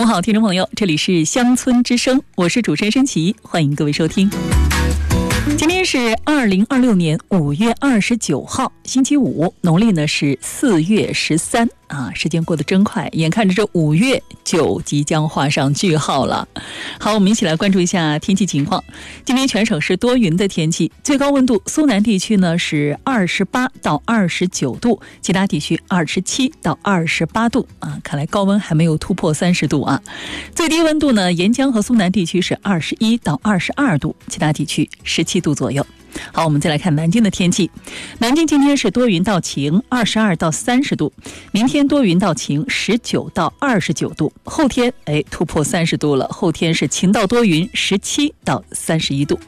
好，听众朋友，这里是乡村之声，我是主持人申奇，欢迎各位收听。今天是2026年5月29号，星期五，农历呢是4月13啊，时间过得真快，眼看着这5月就即将画上句号了。好，我们一起来关注一下天气情况。今天全省是多云的天气，最高温度苏南地区呢是28到29度，其他地区27到28度啊，看来高温还没有突破30度啊。最低温度呢，沿江和苏南地区是21到22度，其他地区17度左右。好，我们再来看南京的天气。南京今天是多云到晴，22到30度；明天多云到晴，19到29度；后天突破30度了，后天是晴到多云，17到31度。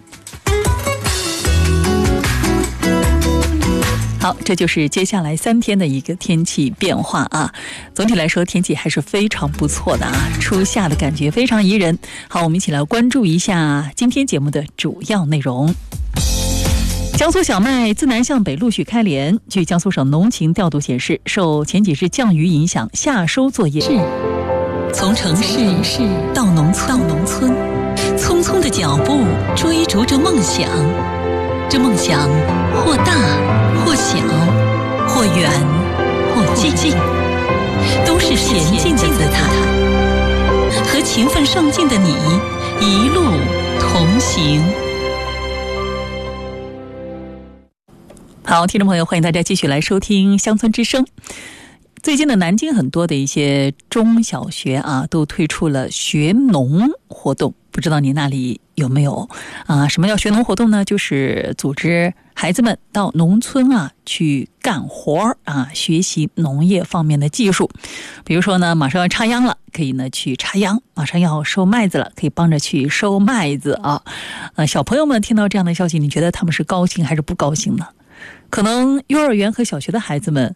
好，这就是接下来3天的一个天气变化啊。总体来说，天气还是非常不错的啊，初夏的感觉非常宜人。好，我们一起来关注一下今天节目的主要内容。江苏小麦自南向北陆续开镰，据江苏省农情调度显示，受前几日降雨影响，夏收作业从城市到农村，匆匆的脚步追逐着梦想，这梦想或大或小，或远或近，都是前进的姿态，和勤奋上进的你一路同行。好，听众朋友，欢迎大家继续来收听乡村之声。最近的南京很多的一些中小学啊，都推出了学农活动，不知道你那里有没有啊？什么叫学农活动呢？就是组织孩子们到农村啊去干活啊，学习农业方面的技术。比如说呢，马上要插秧了，可以呢去插秧；马上要收麦子了，可以帮着去收麦子啊。小朋友们听到这样的消息，你觉得他们是高兴还是不高兴呢？可能幼儿园和小学的孩子们